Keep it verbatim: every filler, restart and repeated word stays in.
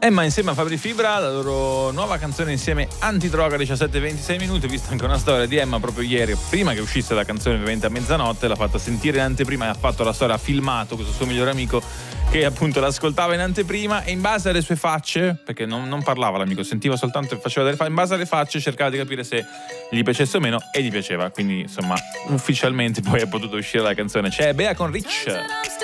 Emma insieme a Fabri Fibra, la loro nuova canzone insieme, Antidroga, diciassette e ventisei minuti. Ho visto anche una storia di Emma proprio ieri, prima che uscisse la canzone, ovviamente a mezzanotte, l'ha fatta sentire in anteprima e ha fatto la storia, ha filmato questo suo migliore amico che appunto l'ascoltava in anteprima e in base alle sue facce, perché non, non parlava l'amico, sentiva soltanto e faceva delle facce, in base alle facce cercava di capire se gli piacesse o meno e gli piaceva, quindi insomma ufficialmente poi è potuto uscire la canzone. C'è Bea con Rich.